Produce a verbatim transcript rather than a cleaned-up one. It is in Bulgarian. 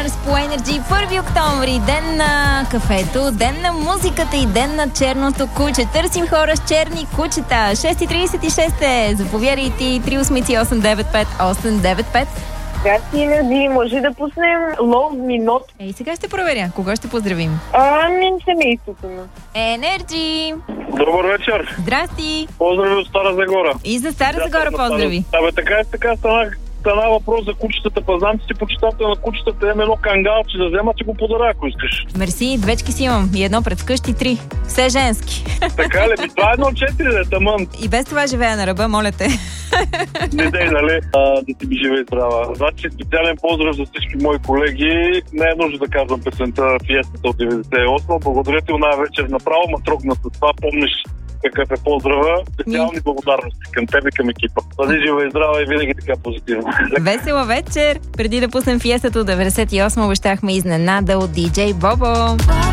Brothers по Energy. Първи октомври, ден на кафето, ден на музиката и ден на черното куче. Търсим хора с черни кучета. шест и трийсет и шест е. Заповядайте. три осмици осем девет пет осем девет пет. Здрасти, Energy. Може да пуснем Love Me Not? Ей, сега ще проверя. Кого ще поздравим? Ами, семейството ми. Energy. Добър вечер. Здрасти. Поздрави от Стара Загора. И за Стара Загора поздрави. Абе, така е, така стана, стана въпрос за кучетата. Познам, че си почитател на кучетата. Имам едно кангалче да взема, че го подаря, ако искаш. Мерси, двечки си имам. И едно пред вкъщи, три. Все женски. Така ли? Това е едно четири, да, тъмън. И без това живея на ръба, моля те. Не дей, нали? А, да ти би живее здрава. Значи, специален поздрав за всички мои колеги. Не е нужно да казвам песента Фиестата от деветдесет и осма. Благодаря ти оная вечер. Направо ма трогна с това. Помниш какъв е поздрава. Специални благодарности към тебе и към екипа. Бъди жива и здрава и винаги така позитивно. Весела вечер! Преди да пуснем Фиестата от деветдесет и осма, обещахме изненада от диджей Бобо.